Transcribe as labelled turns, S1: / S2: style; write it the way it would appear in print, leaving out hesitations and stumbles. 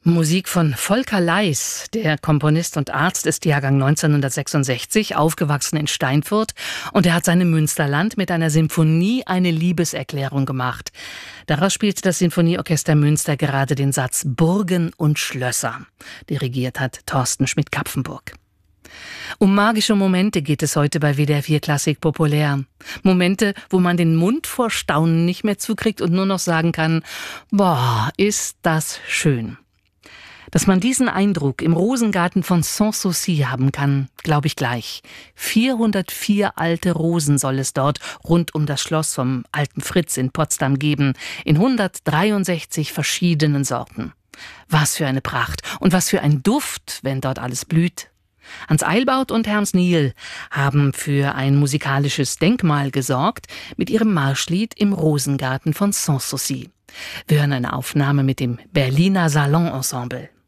S1: Musik von Volker Leis. Der Komponist und Arzt ist Jahrgang 1966, aufgewachsen in Steinfurt, und er hat seinem Münsterland mit einer Symphonie eine Liebeserklärung gemacht. Daraus spielte das Sinfonieorchester Münster gerade den Satz Burgen und Schlösser. Dirigiert hat Thorsten Schmidt-Kapfenburg. Um magische Momente geht es heute bei WDR 4 Klassik populär. Momente, wo man den Mund vor Staunen nicht mehr zukriegt und nur noch sagen kann: Boah, ist das schön. Dass man diesen Eindruck im Rosengarten von Sanssouci haben kann, glaube ich gleich. 404 alte Rosen soll es dort rund um das Schloss vom alten Fritz in Potsdam geben, in 163 verschiedenen Sorten. Was für eine Pracht und was für ein Duft, wenn dort alles blüht. Hans Eilbaut und Herms Niel haben für ein musikalisches Denkmal gesorgt mit ihrem Marschlied im Rosengarten von Sanssouci. Wir hören eine Aufnahme mit dem Berliner Salon Ensemble.